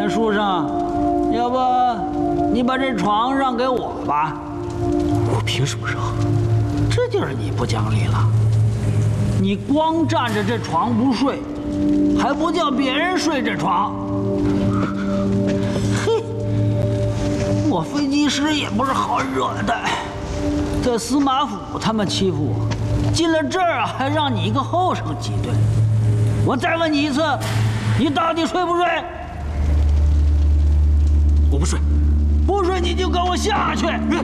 书生，要不你把这床让给我吧？ 我凭什么让？ 这就是你不讲理了。你光占着这床不睡，还不叫别人睡这床。嘿，我飞机师也不是好惹的，在司马府他们欺负我，进了这儿还让你一个后生挤兑。我再问你一次，你到底睡不睡？ 我不睡， 不睡你就跟我下去。